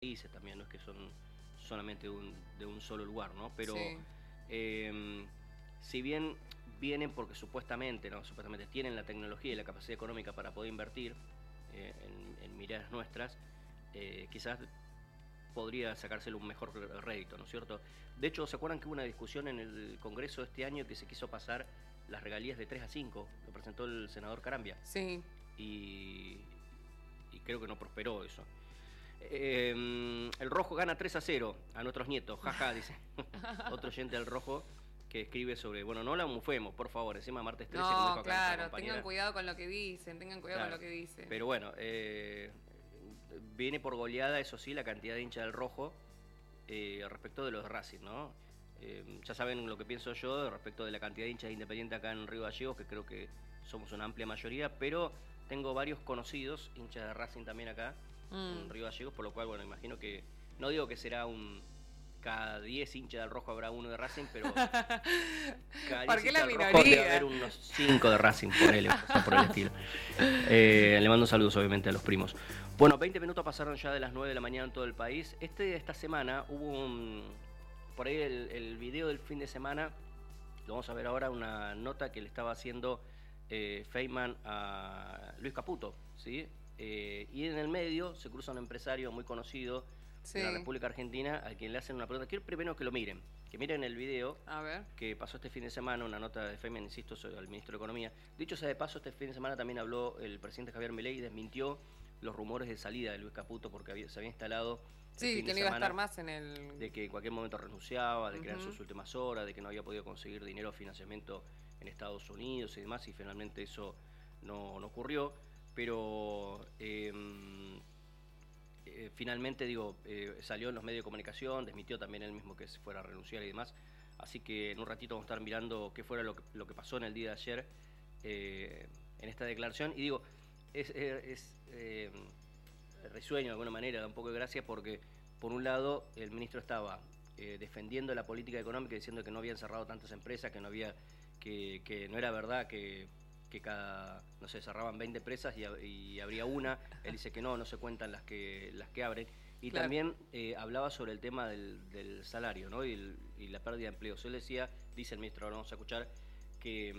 países también, no es que son solamente de un solo lugar, ¿no? Pero Sí. si bien vienen porque supuestamente, ¿no? Supuestamente tienen la tecnología y la capacidad económica para poder invertir en miradas nuestras, quizás podría sacárselo un mejor rédito, ¿no es cierto? De hecho, ¿se acuerdan que hubo una discusión en el Congreso este año que se quiso pasar las regalías de 3 a 5? Lo presentó el senador Carambia. Sí. Y, y creo que no prosperó eso. El Rojo gana 3-0 a nuestros nietos, jaja, dice otro oyente del Rojo que escribe sobre, bueno, no la mufemos, por favor, encima martes 13, como dijo No, acá nuestra claro, compañera. tengan cuidado con lo que dicen, tengan cuidado Claro, con lo que dicen. pero bueno, viene por goleada, eso sí, la cantidad de hinchas del Rojo respecto de los de Racing, ¿no? Ya saben lo que pienso yo respecto de la cantidad de hinchas de Independiente acá en Río Gallegos, que creo que somos una amplia mayoría, pero tengo varios conocidos hinchas de Racing también acá en Río Gallegos, por lo cual, bueno, imagino que, no digo que será cada 10 hinchas del Rojo habrá uno de Racing, pero cada 10 ¿Por qué la hinchas del Rojo debe minoría? haber unos 5 de Racing, por el estilo. Le mando saludos obviamente a los primos. Bueno, 20 minutos pasaron ya de las 9 de la mañana en todo el país. Esta semana hubo por ahí el video del fin de semana, lo vamos a ver ahora, una nota que le estaba haciendo Feynman a Luis Caputo, ¿sí? Y en el medio se cruza un empresario muy conocido de la República Argentina a quien le hacen una pregunta. Quiero primero que lo miren, que miren el video A ver. que pasó este fin de semana, una nota de Feynman, insisto, al ministro de Economía. Dicho sea de paso, este fin de semana también habló el presidente Javier Milei y desmintió los rumores de salida de Luis Caputo porque se había instalado Sí, que no iba a estar más en el... de que en cualquier momento renunciaba, de que eran sus últimas horas, de que no había podido conseguir dinero o financiamiento en Estados Unidos y demás, y finalmente eso no ocurrió. Pero finalmente, salió en los medios de comunicación, desmintió también él mismo que se fuera a renunciar y demás. Así que en un ratito vamos a estar mirando qué fuera lo que pasó en el día de ayer en esta declaración. Y digo, es risueño de alguna manera, da un poco de gracia porque, por un lado, el ministro estaba defendiendo la política económica, diciendo que no habían cerrado tantas empresas, que no había que no era verdad que cada, no sé, cerraban 20 empresas y habría una. Él dice que no se cuentan las que abren. Y Claro. también hablaba sobre el tema del salario, ¿no? Y la pérdida de empleos. Él decía, dice el ministro, ahora vamos a escuchar, que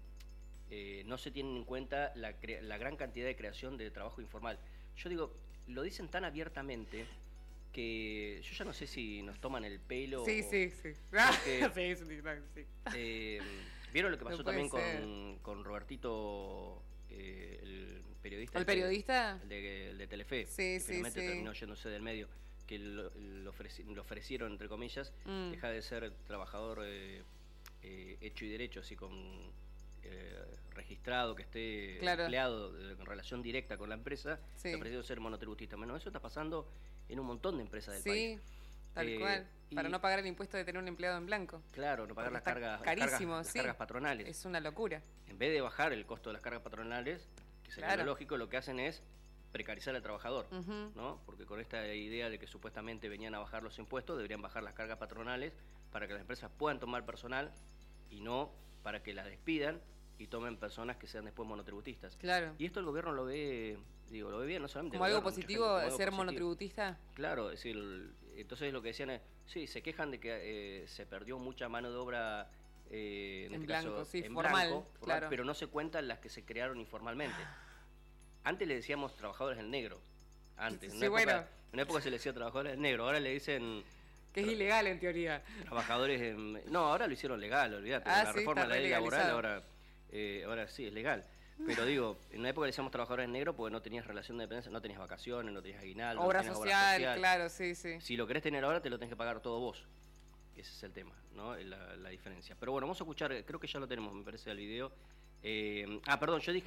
no se tienen en cuenta la gran cantidad de creación de trabajo informal. Yo digo, lo dicen tan abiertamente que yo ya no sé si nos toman el pelo. Sí. Porque, sí. ¿Vieron lo que pasó No también puede con Robertito, el periodista? ¿El periodista? El de Telefe, Sí, que sí, finalmente sí. terminó yéndose del medio, que lo ofrecieron, entre comillas, deja de ser trabajador hecho y derecho, así con registrado, que esté empleado en relación directa con la empresa, le ofrecieron ser monotributista. Bueno, eso está pasando en un montón de empresas del país. Tal cual, para no pagar el impuesto de tener un empleado en blanco. Claro, no pagar las cargas patronales. Es una locura. En vez de bajar el costo de las cargas patronales, que sería lo lógico, lo que hacen es precarizar al trabajador, ¿no? Porque con esta idea de que supuestamente venían a bajar los impuestos, deberían bajar las cargas patronales para que las empresas puedan tomar personal y no para que las despidan y tomen personas que sean después monotributistas. Claro. Y esto el gobierno lo ve bien, no solamente... ¿Como algo positivo ser monotributista? Claro, es decir, entonces lo que decían es, sí, se quejan de que se perdió mucha mano de obra en blanco, formal, claro. Pero no se cuentan las que se crearon informalmente. Antes le decíamos trabajadores en negro, antes. En una época se le decía trabajadores en negro, ahora le dicen... Que es ilegal en teoría. Trabajadores no, ahora lo hicieron legal, olvídate. La reforma de la ley laboral ahora sí es legal. Pero digo, en una época le decíamos trabajadores en negro porque no tenías relación de dependencia, no tenías vacaciones, no tenías aguinaldo, obra social, claro, sí. Si lo querés tener ahora, te lo tenés que pagar todo vos. Ese es el tema, ¿no? La diferencia. Pero bueno, vamos a escuchar, creo que ya lo tenemos, me parece, el video. Perdón, yo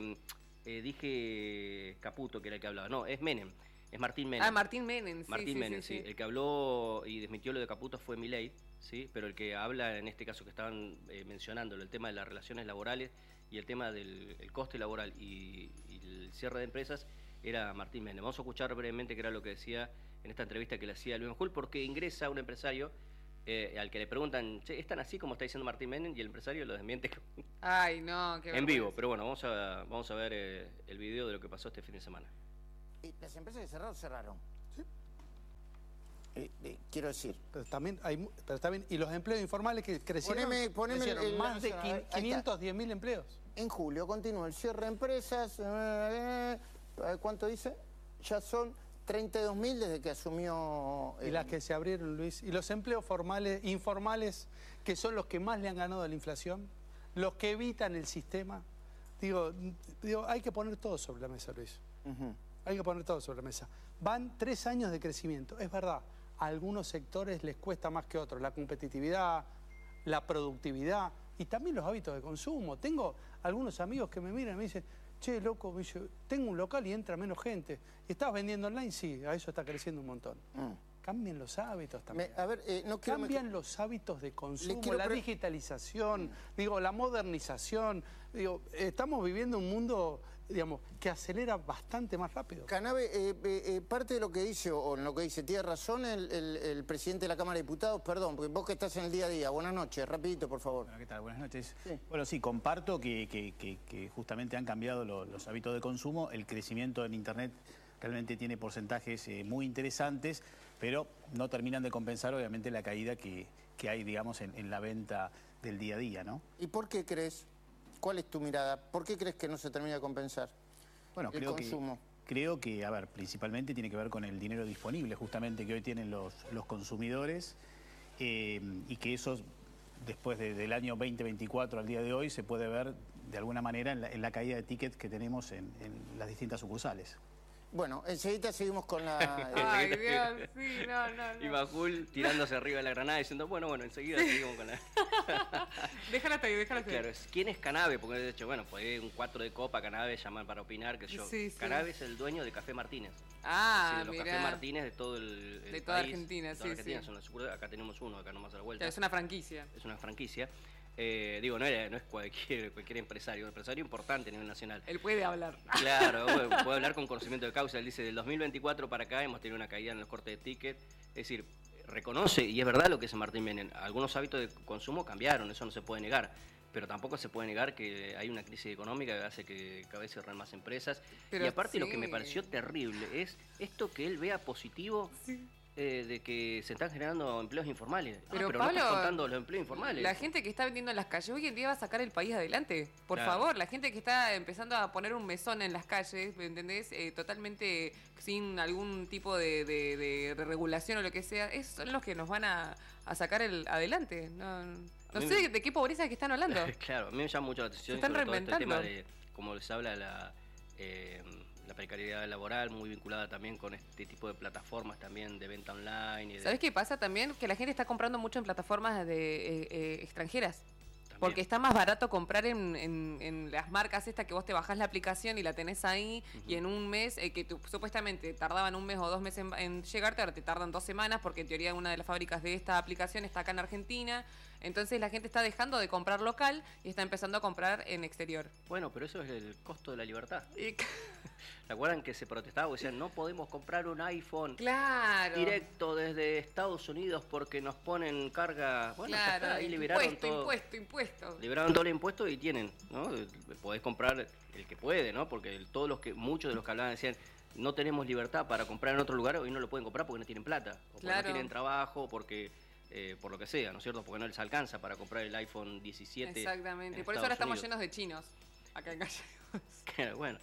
dije Caputo, que era el que hablaba. No, es Menem, es Martín Menem. Martín Menem, sí. Martín Menem, sí. El que habló y desmintió lo de Caputo fue Milei, ¿sí? Pero el que habla en este caso que estaban mencionándolo, el tema de las relaciones laborales y el tema del coste laboral y el cierre de empresas, era Martín Menem. Vamos a escuchar brevemente qué era lo que decía en esta entrevista que le hacía a Luis Majul, porque ingresa un empresario al que le preguntan, che, ¿es tan así como está diciendo Martín Menem? Y el empresario lo desmiente Ay, no, qué en vivo. Pero bueno, vamos a ver el video de lo que pasó este fin de semana. Las empresas que cerraron, cerraron. ¿Sí? quiero decir. Pero también y los empleos informales que crecieron, Poneme más de 510.000 empleos. En julio continúa el cierre de empresas. ¿Cuánto dice? Ya son 32.000 desde que asumió... Y las que se abrieron, Luis. Y los empleos informales, que son los que más le han ganado a la inflación, los que evitan el sistema. Digo, hay que poner todo sobre la mesa, Luis. Hay que poner todo sobre la mesa. Van 3 años de crecimiento. Es verdad, a algunos sectores les cuesta más que a otros. La competitividad, la productividad y también los hábitos de consumo. Tengo algunos amigos que me miran y me dicen, che, loco, tengo un local y entra menos gente. ¿Y estás vendiendo online? Sí, a eso está creciendo un montón. Cambien los hábitos también. Cambian los hábitos de consumo, la digitalización, la modernización. Estamos viviendo un mundo, que acelera bastante más rápido. Canave, parte de lo que dice, o en lo que dice, tiene razón el presidente de la Cámara de Diputados, perdón, porque vos que estás en el día a día. Buenas noches, rapidito, por favor. Bueno, ¿qué tal? Buenas noches. Sí. Bueno, sí, comparto que justamente han cambiado los hábitos de consumo. El crecimiento en Internet realmente tiene porcentajes muy interesantes, pero no terminan de compensar, obviamente, la caída que hay, digamos, en la venta del día a día, ¿no? ¿Y por qué crees? ¿Cuál es tu mirada? ¿Por qué crees que no se termina de compensar el consumo? Creo que, a ver, principalmente tiene que ver con el dinero disponible, justamente, que hoy tienen los consumidores, y que eso, después del año 2024 al día de hoy, se puede ver, de alguna manera, en la caída de tickets que tenemos en las distintas sucursales. Bueno, enseguida seguimos con la... Ay, Dios, sí, no. Y Majul tirándose arriba de la granada diciendo, bueno, enseguida seguimos con la... Déjala hasta ahí. Claro, ¿quién es Canave? Porque de hecho, fue un 4 de copa, Canave, llaman para opinar, que yo. Sí. Canave es el dueño de Café Martínez. Ah, los Café Martínez de todo el de toda país, Argentina, de toda Argentina, sí. son las sucursales. Acá tenemos uno, acá nomás a la vuelta. Es una franquicia. Es una franquicia. No es cualquier empresario, un empresario importante a nivel nacional. Él puede hablar. Claro, puede hablar con conocimiento de causa. Él dice, del 2024 para acá hemos tenido una caída en los cortes de ticket. Es decir, reconoce, y es verdad lo que dice Martín Menem, algunos hábitos de consumo cambiaron, eso no se puede negar. Pero tampoco se puede negar que hay una crisis económica que hace que cada vez cierren más empresas. Pero y aparte sí. Lo que me pareció terrible es esto que él vea positivo... Sí. De que se están generando empleos informales. Pero pero Pablo, no estás contando los empleos informales. La gente que está vendiendo en las calles hoy en día va a sacar el país adelante. Por Claro. favor, la gente que está empezando a poner un mesón en las calles, ¿me entendés? Totalmente sin algún tipo de regulación o lo que sea, son los que nos van a sacar adelante. No sé de qué pobreza es que están hablando. Claro, a mí me llama mucho la atención Se están sobre todo este tema reinventando. de cómo les habla la precariedad laboral, muy vinculada también con este tipo de plataformas también de venta online. Y ¿Sabés qué pasa también? Que la gente está comprando mucho en plataformas extranjeras. También. Porque está más barato comprar en las marcas estas que vos te bajás la aplicación y la tenés ahí, y en un mes, que supuestamente tardaban 1 mes o 2 meses en llegarte, ahora te tardan 2 semanas, porque en teoría una de las fábricas de esta aplicación está acá en Argentina. Entonces la gente está dejando de comprar local y está empezando a comprar en exterior. Bueno, pero eso es el costo de la libertad. ¿Se acuerdan que se protestaba? Decían, no podemos comprar un iPhone Claro. directo desde Estados Unidos porque nos ponen carga. Bueno, ya Claro, está, ahí liberaron todo. Impuesto. Liberaron todo el impuesto y tienen, ¿no? Podés comprar el que puede, ¿no? Porque muchos de los que hablaban decían, no tenemos libertad para comprar en otro lugar, hoy no lo pueden comprar porque no tienen plata, o porque Claro. no tienen trabajo, o porque por lo que sea, ¿no es cierto? Porque no les alcanza para comprar el iPhone 17. Exactamente. en Por eso ahora Estados estamos llenos de chinos acá en Gallegos. Unidos. Bueno,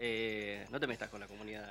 no te metas con la comunidad.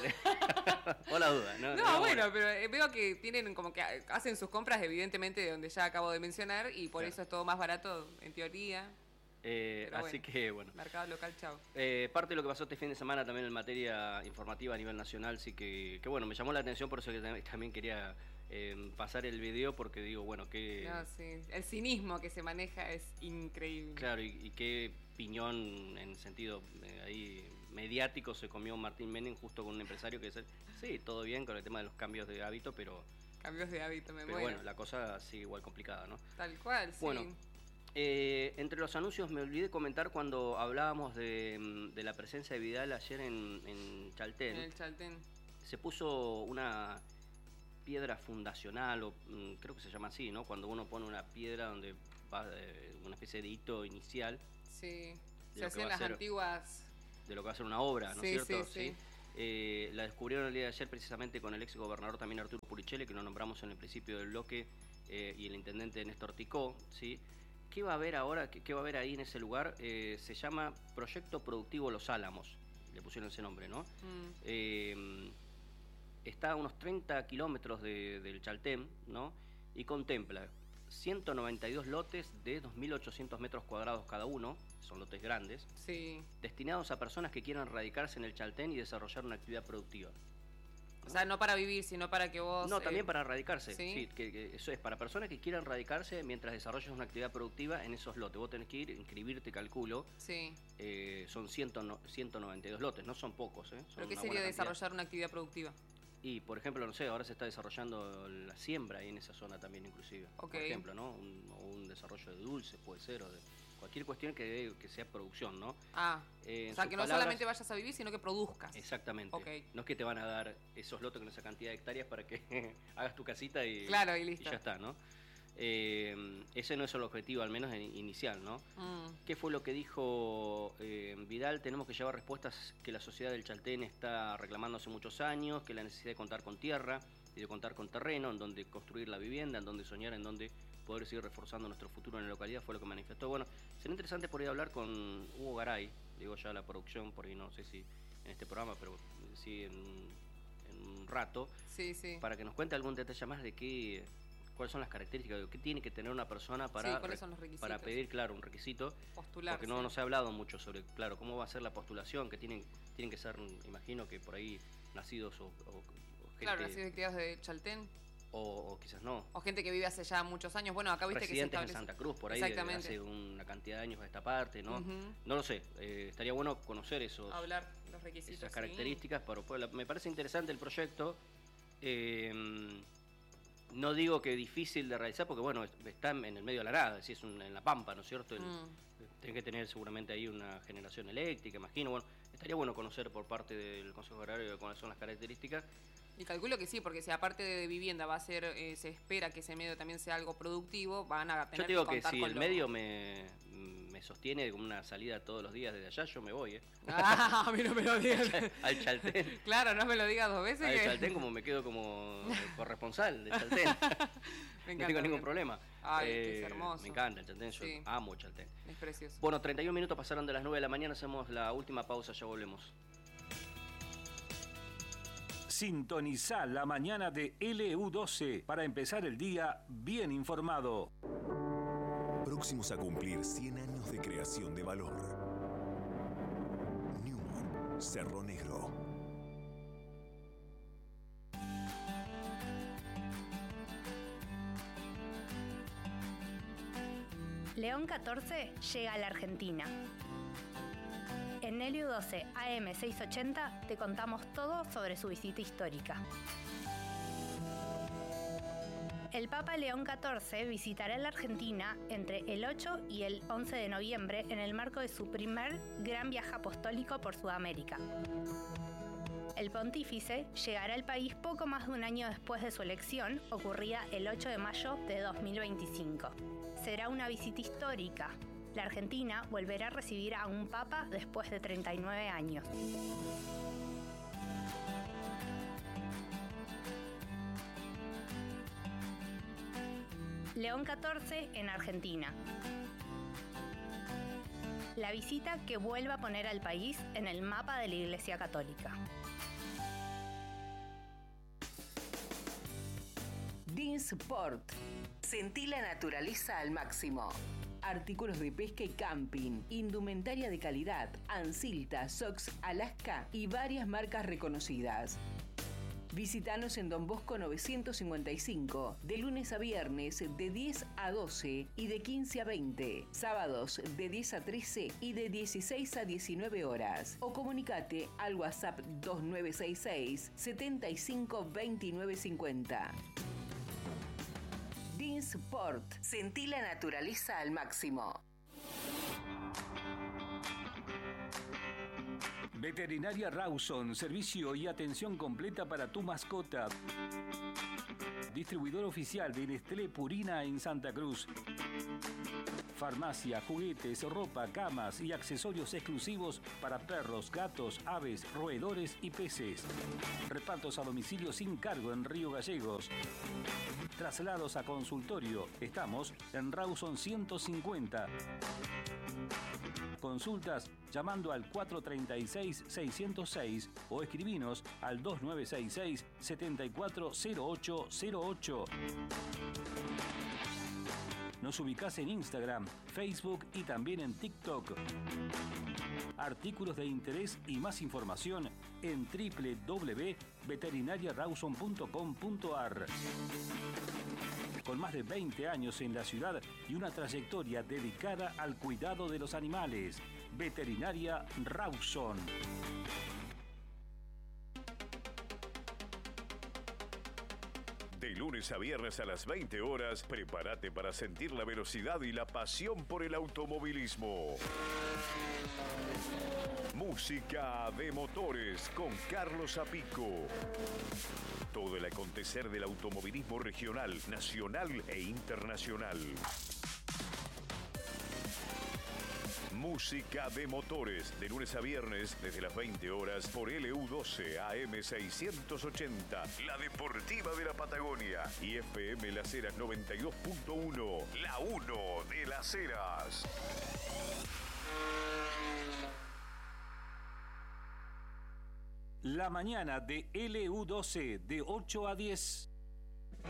O la duda, ¿no? No, bueno, pero veo que tienen como que hacen sus compras evidentemente de donde ya acabo de mencionar y por Claro. eso es todo más barato en teoría. Así que, bueno. Mercado local, chao. Parte de lo que pasó este fin de semana también en materia informativa a nivel nacional, sí que bueno, me llamó la atención, por eso que también quería pasar el video, porque digo, bueno, que... No, sí. El cinismo que se maneja es increíble. Claro, y qué piñón en sentido ahí mediático se comió Martín Menem justo con un empresario que dice, sí, todo bien con el tema de los cambios de hábito, pero Cambios de hábito, me pero muero. bueno, la cosa sigue igual complicada, ¿no? Tal cual, sí. Bueno, entre los anuncios me olvidé comentar cuando hablábamos de la presencia de Vidal ayer en Chaltén. En el Chaltén. Se puso una piedra fundacional, o creo que se llama así, ¿no? Cuando uno pone una piedra donde va una especie de hito inicial Sí. De Se lo que hacían va a las ser antiguas. de lo que va a ser una obra, ¿no es Sí, cierto? sí. La descubrieron el día de ayer precisamente con el ex gobernador también Arturo Puricelli, que lo nombramos en el principio del bloque, y el intendente Néstor Ticó, ¿sí? ¿Qué va a haber ahora? ¿Qué va a haber ahí en ese lugar? Se llama Proyecto Productivo Los Álamos, le pusieron ese nombre, ¿no? Está a unos 30 kilómetros del Chaltén, ¿no? Y contempla 192 lotes de 2.800 metros cuadrados cada uno, son lotes grandes, Sí. destinados a personas que quieran radicarse en el Chaltén y desarrollar una actividad productiva. O sea, no para vivir, sino para que vos... No, también para radicarse. ¿sí? Sí, que eso es para personas que quieran radicarse mientras desarrollas una actividad productiva en esos lotes. Vos tenés que ir, inscribirte, calculo. Sí. Son 192 lotes, no son pocos. Son ¿Pero qué una sería buena cantidad. desarrollar una actividad productiva? Y, por ejemplo, no sé, ahora se está desarrollando la siembra ahí en esa zona también, inclusive. Ok. Por ejemplo, ¿no? Un desarrollo de dulces, puede ser, o de cualquier cuestión que sea producción, ¿no? Ah, En o sea, sus que no palabras- solamente vayas a vivir, sino que produzcas. Exactamente. Ok. No es que te van a dar esos lotes con esa cantidad de hectáreas para que hagas tu casita y, Claro, y listo. ya está, ¿no? Ese no es el objetivo, al menos inicial, ¿no? ¿Qué fue lo que dijo Vidal? Tenemos que llevar respuestas que la sociedad del Chaltén está reclamando hace muchos años, que la necesidad de contar con tierra y de contar con terreno, en donde construir la vivienda, en donde soñar, en donde poder seguir reforzando nuestro futuro en la localidad, fue lo que manifestó. Bueno, sería interesante por ahí hablar con Hugo Garay, digo ya la producción, por ahí no sé si en este programa, pero sí en un rato, Sí, sí. para que nos cuente algún detalle más de cuáles son las características, de qué tiene que tener una persona para, Sí, cuáles son los requisitos. para pedir, claro, un requisito. Postular. Porque no se ha hablado mucho sobre, claro, cómo va a ser la postulación, que tienen que ser, imagino que por ahí nacidos o gente, Claro, nacidos y criados de Chaltén. o quizás no. O gente que vive hace ya muchos años. Bueno, acá viste que se Residentes en establece. Santa Cruz, por ahí Exactamente. hace una cantidad de años a esta parte, ¿no? Ujú. No lo sé, estaría bueno conocer Hablar los requisitos. esas sí. características. Me parece interesante el proyecto. No digo que difícil de realizar, porque bueno, está en el medio de la nada, es decir, en la pampa, ¿no es cierto? Tiene que tener seguramente ahí una generación eléctrica, imagino. Bueno, estaría bueno conocer por parte del Consejo Agrario cuáles son las características. Y calculo que sí, porque si aparte de vivienda va a ser, se espera que ese medio también sea algo productivo, van a tener Yo te digo que que contar si con el lo- medio me sostiene con una salida todos los días desde allá, yo me voy, Ah, a mí no me lo digas. al Chaltén. Claro, no me lo digas dos veces. Al que- Chaltén como me quedo como corresponsal de Chaltén. Me No encanta, tengo ningún me problema. Ay, que es hermoso. Me encanta el Chaltén, yo Sí. amo Chaltén. Es precioso. Bueno, 31 minutos pasaron de las 9 de la mañana, hacemos la última pausa, ya volvemos. Sintoniza la mañana de LU12 para empezar el día bien informado. Próximos a cumplir 100 años de creación de valor. Newman, Cerro Negro. León 14 llega a la Argentina. En LU12 AM 680 te contamos todo sobre su visita histórica. El Papa León XIV visitará la Argentina entre el 8 y el 11 de noviembre en el marco de su primer gran viaje apostólico por Sudamérica. El pontífice llegará al país poco más de un año después de su elección, ocurrida el 8 de mayo de 2025. Será una visita histórica. La Argentina volverá a recibir a un papa después de 39 años. León XIV en Argentina. La visita que vuelve a poner al país en el mapa de la Iglesia Católica. Dinsport. Sentí la naturaleza al máximo. Artículos de pesca y camping, indumentaria de calidad, Ansilta, Sox, Alaska y varias marcas reconocidas. Visítanos en Don Bosco 955, de lunes a viernes de 10 a 12 y de 15 a 20, sábados de 10 a 13 y de 16 a 19 horas. O comunicate al WhatsApp 2966 75 29 50. Dinsport. Sentí la naturaleza al máximo. Veterinaria Rawson, servicio y atención completa para tu mascota. Distribuidor oficial de Nestlé Purina en Santa Cruz. Farmacia, juguetes, ropa, camas y accesorios exclusivos para perros, gatos, aves, roedores y peces. Repartos a domicilio sin cargo en Río Gallegos. Traslados a consultorio. Estamos en Rawson 150. Consultas llamando al 436-606 o escribinos al 2966-740808. Nos ubicás en Instagram, Facebook y también en TikTok. Artículos de interés y más información en www.veterinariarawson.com.ar. Con más de 20 años en la ciudad y una trayectoria dedicada al cuidado de los animales. Veterinaria Rawson. De lunes a viernes a las 20 horas, prepárate para sentir la velocidad y la pasión por el automovilismo. Música de motores con Carlos Apico. Todo el acontecer del automovilismo regional, nacional e internacional. Música de motores, de lunes a viernes, desde las 20 horas, por LU12 AM 680, la deportiva de la Patagonia, y FM Las Heras 92.1, la 1 de Las Heras. La mañana de LU12, de 8 a 10.